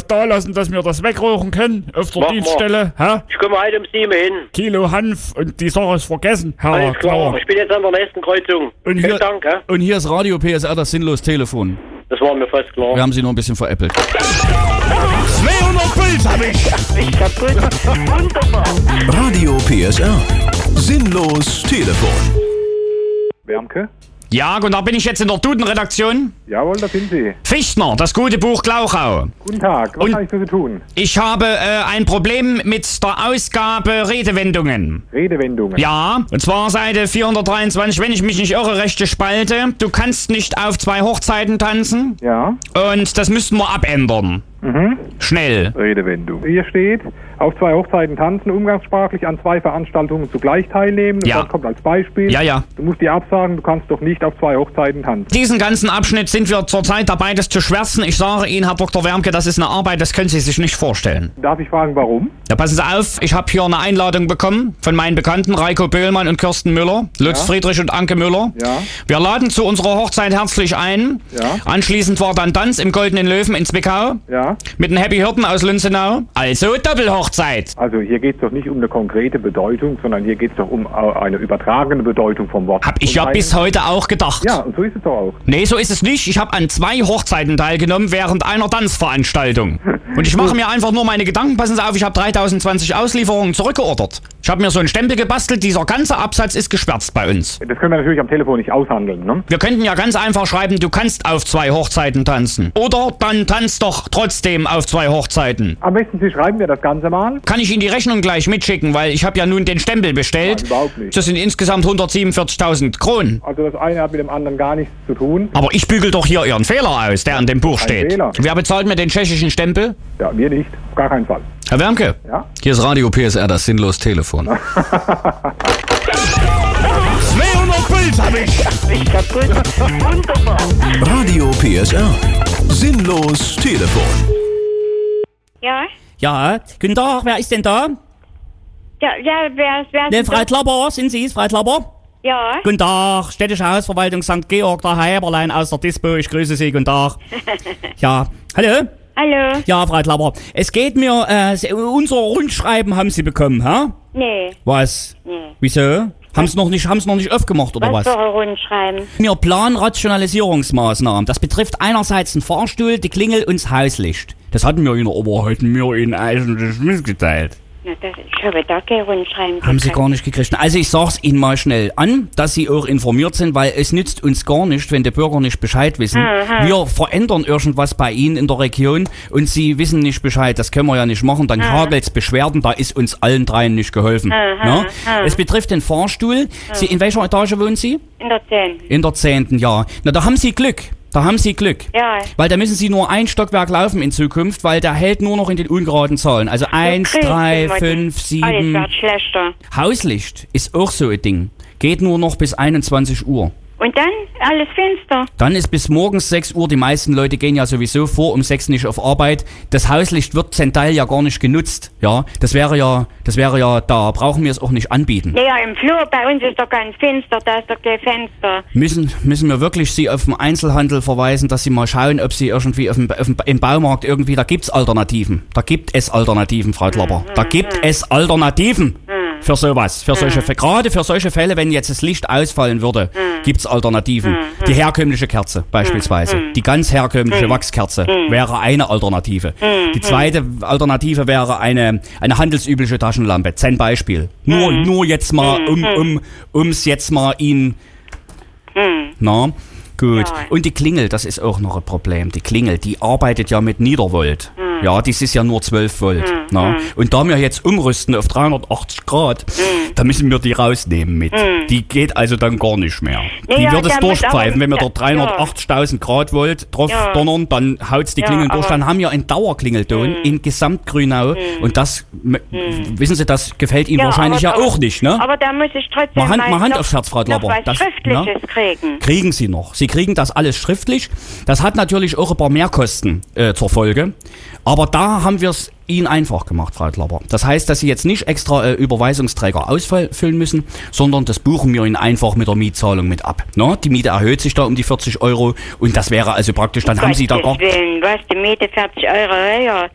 da lassen, dass wir das wegrauchen können auf der Mach Dienststelle? Hä? Ich komme heute um 7 hin. Kilo Hanf und die Sache ist vergessen, Herr Alles klar. Knauer. Ich bin jetzt an der nächsten Kreuzung. Und Vielen Dank, ja? Und hier ist Radio PSR, das sinnlos Telefon. Das war mir fast klar. Wir haben sie nur ein bisschen veräppelt. 200 Puls hab ich! Ich kaputt. Wunderbar. Radio PSR. Sinnlos Telefon. Wärmke? Ja, und da bin ich jetzt in der Duden-Redaktion. Jawohl, da sind Sie. Fichtner, das gute Buch Glauchau. Guten Tag, was Und- kann ich für Sie tun? Ich habe ein Problem mit der Ausgabe Redewendungen. Redewendungen. Ja, und zwar Seite 423, wenn ich mich nicht irre, rechte Spalte. Du kannst nicht auf 2 Hochzeiten tanzen. Ja, Und das müssten wir abändern. Schnell. Redewendung. Hier steht, auf 2 Hochzeiten tanzen, umgangssprachlich an 2 Veranstaltungen zugleich teilnehmen. Und Ja. dann kommt als Beispiel, Ja. du musst dir absagen, du kannst doch nicht auf 2 Hochzeiten tanzen. Diesen ganzen Abschnitt sind wir zurzeit dabei, das zu schwärzen. Ich sage Ihnen, Herr Dr. Wärmke, das ist eine Arbeit, das können Sie sich nicht vorstellen. Darf ich fragen, warum? Ja, passen Sie auf, ich habe hier eine Einladung bekommen von meinen Bekannten Reiko Böhlmann und Kirsten Müller, Lutz Friedrich und Anke Müller. Ja. Wir laden zu unserer Hochzeit herzlich ein. Ja. Anschließend war dann Tanz im Goldenen Löwen in Zwickau Ja, mit den Happy Hirten aus Lünzenau. Also Doppelhochzeit. also hier geht es doch nicht um eine konkrete Bedeutung, sondern hier geht es doch um eine übertragene Bedeutung vom Wort. Hab ich ja Und bis heute auch gedacht. Ja, und so ist es doch auch. Nee, so ist es nicht. Ich habe an 2 Hochzeiten teilgenommen während einer Tanzveranstaltung. Und ich mache mir einfach nur meine Gedanken. Passen Sie auf, ich habe 3020 Auslieferungen zurückgeordert. Ich habe mir so einen Stempel gebastelt. Dieser ganze Absatz ist geschwärzt bei uns. Das können wir natürlich am Telefon nicht aushandeln, ne? Wir könnten ja ganz einfach schreiben, du kannst auf 2 Hochzeiten tanzen. Oder dann tanzt doch trotzdem auf 2 Hochzeiten. Am besten, Sie schreiben mir das Ganze mal. Kann ich Ihnen die Rechnung gleich mitschicken, weil ich habe ja nun den Stempel bestellt. Nein, überhaupt nicht. Das sind insgesamt 147.000 Kronen. Also das eine hat mit dem anderen gar nichts zu tun. Aber ich bügel doch hier Ihren Fehler aus, der an dem Buch Kein steht. Fehler. Wer bezahlt mir den tschechischen Stempel? Ja, wir nicht. Auf gar keinen Fall. Herr Wärmke. Ja? Hier ist Radio PSR, das sinnlos Telefon. 200 Puls hab ich! Ich kaputt. Wunderbar. Radio PSR. Sinnlos Telefon. Ja? Ja, guten Tag, wer ist denn da? Ja, wer Ne, ist Frau Klapper, sind Sie es, Frau Klapper? Ja. Guten Tag, Städtische Hausverwaltung St. Georg, der Herr Heberlein aus der Dispo, ich grüße Sie, guten Tag. Ja, hallo? Hallo? Ja, Frau Klapper, es geht mir, unser Rundschreiben haben Sie bekommen, hä? Nee. Was? Nee. Wieso? Haben's noch nicht aufgemacht, oder was? Was für ein Rundschreiben? Wir planen Rationalisierungsmaßnahmen. Das betrifft einerseits den Fahrstuhl, die Klingel und das Hauslicht. Das hatten wir Ihnen aber heute eigentlich mitgeteilt. Na, ich habe da kein Rundschreiben Haben Sie gekriegt. gar nicht gekriegt. Also ich sag's Ihnen mal schnell an, dass Sie auch informiert sind, weil es nützt uns gar nicht, wenn die Bürger nicht Bescheid wissen. Wir verändern irgendwas bei Ihnen in der Region und Sie wissen nicht Bescheid. Das können wir ja nicht machen. Dann hagelt's Beschwerden, da ist uns allen dreien nicht geholfen. Na? Es betrifft den Fahrstuhl. Sie, in welcher Etage wohnen Sie? In der 10. In der 10. Ja. Na, da haben Sie Glück. Ja. Weil da müssen Sie nur ein Stockwerk laufen in Zukunft, weil der hält nur noch in den ungeraden Zahlen. Also 1, 3, 5, 7. Alles wird schlechter. Hauslicht ist auch so ein Ding. Geht nur noch bis 21 Uhr. Und dann alles finster. Dann ist bis morgens 6 Uhr, die meisten Leute gehen ja sowieso vor um 6 nicht auf Arbeit. Das Hauslicht wird zum Teil ja gar nicht genutzt. Ja, das wäre ja, da brauchen wir es auch nicht anbieten. Ja, im Flur bei uns ist doch ganz finster, da ist doch kein Fenster. Müssen wir wirklich Sie auf den Einzelhandel verweisen, dass Sie mal schauen, ob Sie irgendwie im Baumarkt irgendwie, da gibt's Alternativen. Da gibt es Alternativen, Frau Klapper. Da gibt es Alternativen. Für sowas, gerade für solche Fälle, wenn jetzt das Licht ausfallen würde, gibt's Alternativen. Die herkömmliche Kerze beispielsweise, die ganz herkömmliche Wachskerze wäre eine Alternative. Die zweite Alternative wäre eine handelsübliche Taschenlampe, zum Beispiel. Nur jetzt mal, um's jetzt mal Ihnen, na, gut. Ja. Und die Klingel, das ist auch noch ein Problem. Die Klingel, die arbeitet ja mit Niedervolt. Ja, das ist ja nur 12 Volt. Na? Und da wir jetzt umrüsten auf 380 Grad, da müssen wir die rausnehmen mit. Die geht also dann gar nicht mehr. Ja, Die ja, wird es damit durchpfeifen. aber- Wenn wir dort 380.000 Grad Volt drauf donnern, dann haut's die Ja, Klingeln durch. aber- Dann haben wir einen Dauerklingelton in Gesamtgrünau. Und das, wissen Sie, das gefällt Ihnen wahrscheinlich aber- ja auch nicht, ne? Aber da muss ich trotzdem Mal Hand noch- aufs Herz, Frau noch Klapper. was Das- Schriftliches kriegen. Kriegen Sie noch. Sie kriegen das alles schriftlich. Das hat natürlich auch ein paar Mehrkosten zur Folge. Aber da haben wir es Ihnen einfach gemacht, Frau Klapper. Das heißt, dass Sie jetzt nicht extra Überweisungsträger ausfüllen müssen, sondern das buchen wir Ihnen einfach mit der Mietzahlung mit ab. Na, die Miete erhöht sich da um die 40 € und das wäre also praktisch, dann haben Sie da gar... Gottes Willen, was, die Miete 40 € höher?